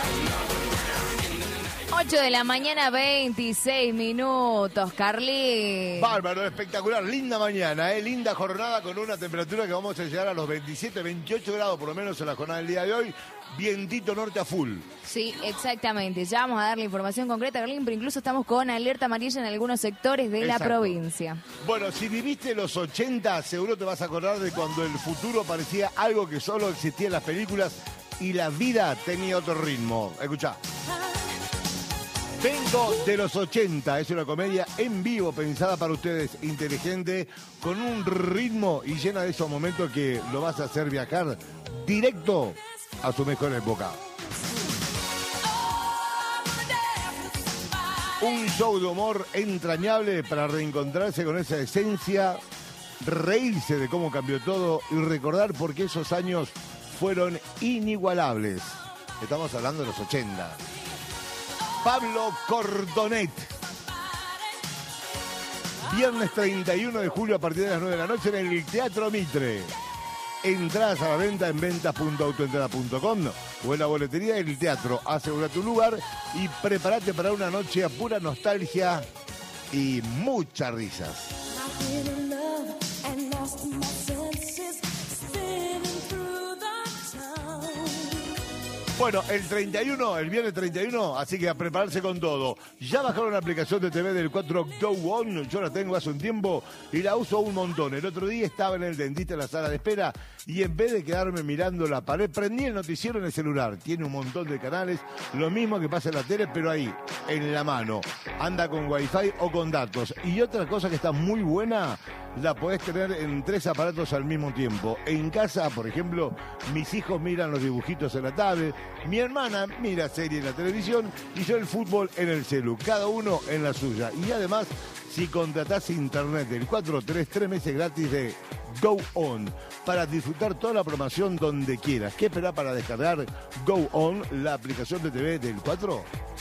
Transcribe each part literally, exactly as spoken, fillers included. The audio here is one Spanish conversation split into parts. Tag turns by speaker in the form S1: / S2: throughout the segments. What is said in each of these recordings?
S1: ocho de la mañana, veintiséis minutos, Carly.
S2: Bárbaro, espectacular, linda mañana, ¿eh? Linda jornada con una temperatura que vamos a llegar a los veintisiete, veintiocho grados por lo menos en la jornada del día de hoy. Vientito norte a full.
S1: Sí, exactamente. Ya vamos a dar la información concreta, Carly, pero incluso estamos con alerta amarilla en algunos sectores de
S2: Exacto.
S1: la provincia.
S2: Bueno, si viviste los ochenta, seguro te vas a acordar de cuando el futuro parecía algo que solo existía en las películas y la vida tenía otro ritmo. Escuchá. Vengo de los ochenta, es una comedia en vivo pensada para ustedes, inteligente, con un ritmo y llena de esos momentos que lo vas a hacer viajar directo a su mejor época. Un show de humor entrañable para reencontrarse con esa esencia, reírse de cómo cambió todo y recordar por qué esos años fueron inigualables. Estamos hablando de los ochenta. Pablo Cordonet. Viernes treinta y uno de julio a partir de las nueve de la noche en el Teatro Mitre. Entradas a la venta en ventas punto autoentrada punto com o en la boletería del teatro. Asegura tu lugar y prepárate para una noche a pura nostalgia y muchas risas. Bueno, el treinta y uno, el viernes treinta y uno, así que a prepararse con todo. Ya bajaron la aplicación de T V del cuatro Go On, yo la tengo hace un tiempo y la uso un montón. El otro día estaba en el dentista en la sala de espera y en vez de quedarme mirando la pared, prendí el noticiero en el celular. Tiene un montón de canales, lo mismo que pasa en la tele, pero ahí, en la mano. Anda con wifi o con datos. Y otra cosa que está muy buena, la podés tener en tres aparatos al mismo tiempo. En casa, por ejemplo, mis hijos miran los dibujitos en la tablet, mi hermana mira serie en la televisión y yo el fútbol en el celu, cada uno en la suya. Y además, si contratás internet, el cuatro tres, tres meses gratis de Go On, para disfrutar toda la programación donde quieras. ¿Qué esperás para descargar Go On, la aplicación de T V del cuatro?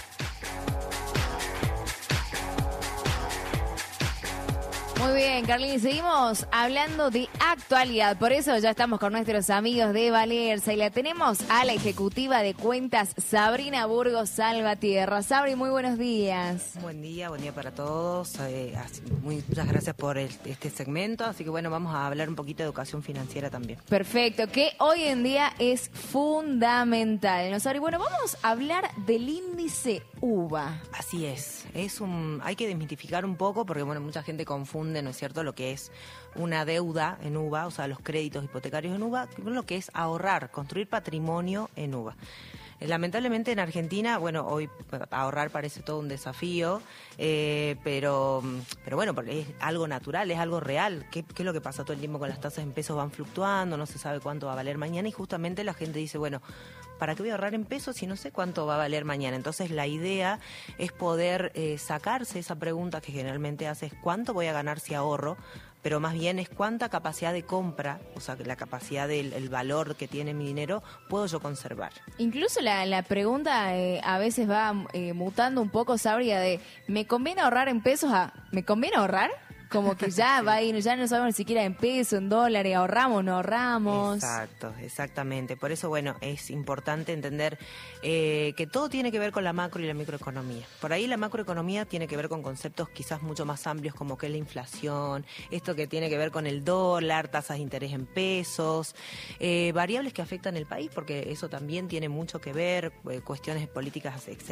S1: Muy bien, Carlini, seguimos hablando de actualidad, por eso ya estamos con nuestros amigos de Valerza y la tenemos a la ejecutiva de cuentas, Sabrina Burgos Salvatierra. Sabri, muy buenos días.
S3: Buen día, buen día para todos, eh, muy, muchas gracias por el, este segmento, así que bueno, vamos a hablar un poquito de educación financiera también.
S1: Perfecto, que hoy en día es fundamental, ¿no, Sabri? Bueno, vamos a hablar del índice U V A.
S3: Así es, es un, hay que desmitificar un poco porque bueno, mucha gente confunde, ¿no es cierto?, lo que es una deuda en U V A, o sea, los créditos hipotecarios en U V A, con lo que es ahorrar, construir patrimonio en U V A. Lamentablemente en Argentina, bueno, hoy ahorrar parece todo un desafío, eh, pero, pero bueno, es algo natural, es algo real. ¿Qué, ¿Qué es lo que pasa todo el tiempo con las tasas en pesos? Van fluctuando, no se sabe cuánto va a valer mañana y justamente la gente dice, bueno, ¿para qué voy a ahorrar en pesos si no sé cuánto va a valer mañana? Entonces la idea es poder eh, sacarse esa pregunta que generalmente hace, es ¿cuánto voy a ganar si ahorro? Pero más bien es cuánta capacidad de compra, o sea, la capacidad del el valor que tiene mi dinero, puedo yo conservar.
S1: Incluso la, la pregunta eh, a veces va eh, mutando un poco, Sabria, de ¿me conviene ahorrar en pesos a ¿me conviene ahorrar? Como que ya sí. va ahí, ya no sabemos ni siquiera en peso, en dólares, ahorramos, no ahorramos.
S3: Exacto, exactamente. Por eso, bueno, es importante entender eh, que todo tiene que ver con la macro y la microeconomía. Por ahí la macroeconomía tiene que ver con conceptos quizás mucho más amplios como que es la inflación, esto que tiene que ver con el dólar, tasas de interés en pesos, eh, variables que afectan el país, porque eso también tiene mucho que ver, eh, cuestiones políticas, etcétera.